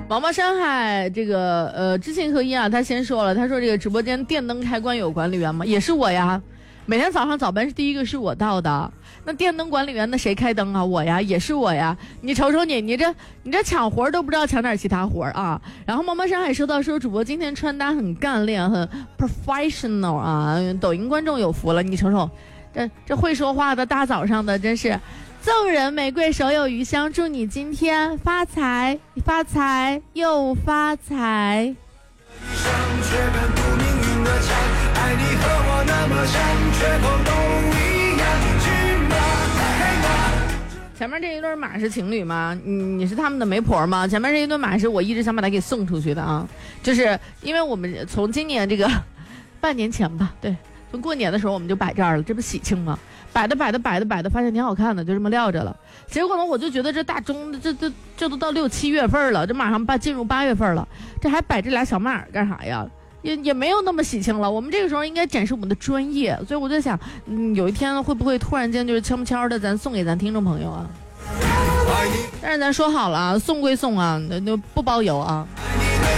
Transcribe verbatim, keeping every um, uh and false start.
毛毛山海这个呃知行合一啊，他先说了，他说这个直播间电灯开关有管理员吗？也是我呀，每天早上早班是第一个是我到的。那电灯管理员那谁开灯啊？我呀，也是我呀。你瞅瞅你，你这你这抢活都不知道抢点其他活啊。然后毛毛山海说到说主播今天穿搭很干练，很 professional 啊，抖音观众有福了。你瞅瞅，这这会说话的大早上的真是。赠人玫瑰手有余香，祝你今天发财发财又发财。前面这一对马是情侣吗？你你是他们的媒婆吗？前面这一对马是我一直想把它给送出去的啊，就是因为我们从今年这个半年前吧，对，从过年的时候我们就摆这儿了，这不喜庆吗？摆的摆的摆的摆的，发现挺好看的，就这么撂着了。结果呢，我就觉得这大中这这这都到六七月份了，这马上八进入八月份了，这还摆这俩小马干啥呀？也也没有那么喜庆了。我们这个时候应该展示我们的专业，所以我在想，嗯，有一天会不会突然间就是悄悄的咱送给咱听众朋友啊？但是咱说好了啊，送归送啊，那那不包邮啊。